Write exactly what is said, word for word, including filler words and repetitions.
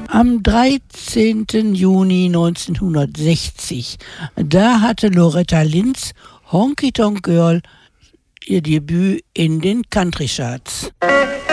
Am dreizehnten Juni neunzehnhundertsechzig, da hatte Loretta Lynn's Honky Tonk Girl ihr Debüt in den Country Charts.